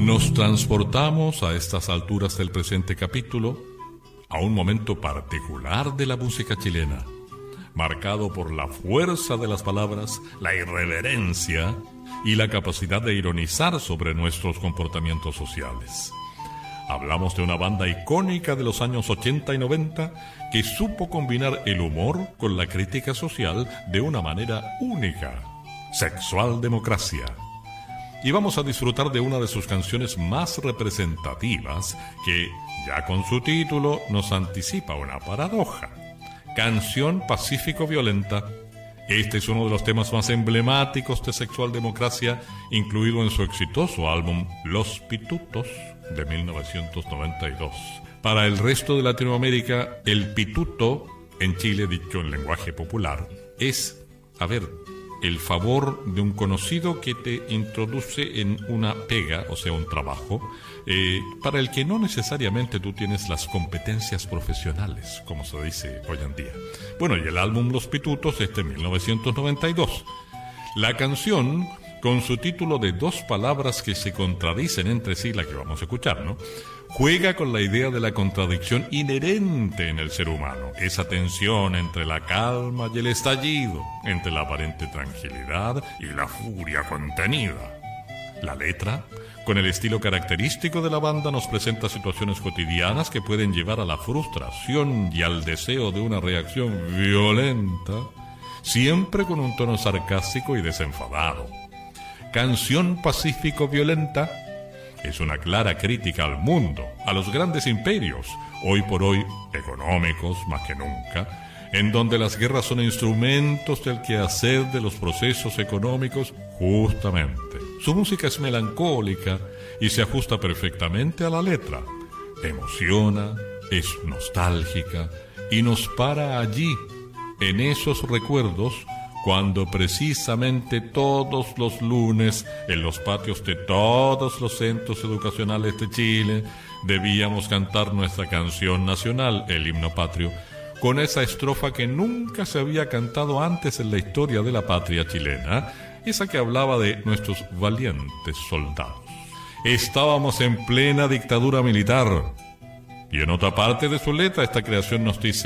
Nos transportamos a estas alturas del presente capítulo a un momento particular de la música chilena, marcado por la fuerza de las palabras, la irreverencia y la capacidad de ironizar sobre nuestros comportamientos sociales. Hablamos de una banda icónica de los años 80 y 90 que supo combinar el humor con la crítica social de una manera única: Sexual Democracia. Y vamos a disfrutar de una de sus canciones más representativas que, ya con su título, nos anticipa una paradoja. Canción Pacífico Violenta. Este es uno de los temas más emblemáticos de Sexual Democracia, incluido en su exitoso álbum Los Pitutos de 1992. Para el resto de Latinoamérica, el pituto, en Chile dicho en lenguaje popular, es, el favor de un conocido que te introduce en una pega, o sea, un trabajo, para el que no necesariamente tú tienes las competencias profesionales, como se dice hoy en día. Bueno, y el álbum Los Pitutos es de 1992. La canción, con su título de dos palabras que se contradicen entre sí, la que vamos a escuchar, ¿no?, juega con la idea de la contradicción inherente en el ser humano, esa tensión entre la calma y el estallido, entre la aparente tranquilidad y la furia contenida. La letra, con el estilo característico de la banda, nos presenta situaciones cotidianas que pueden llevar a la frustración y al deseo de una reacción violenta, siempre con un tono sarcástico y desenfadado. Canción Pacífico Violenta es una clara crítica al mundo, a los grandes imperios, hoy por hoy económicos más que nunca, en donde las guerras son instrumentos del quehacer de los procesos económicos justamente. Su música es melancólica y se ajusta perfectamente a la letra. Emociona, es nostálgica y nos para allí, en esos recuerdos, cuando precisamente todos los lunes, en los patios de todos los centros educacionales de Chile, debíamos cantar nuestra canción nacional, el himno patrio, con esa estrofa que nunca se había cantado antes en la historia de la patria chilena, esa que hablaba de nuestros valientes soldados. Estábamos en plena dictadura militar, y en otra parte de su letra esta creación nos dice: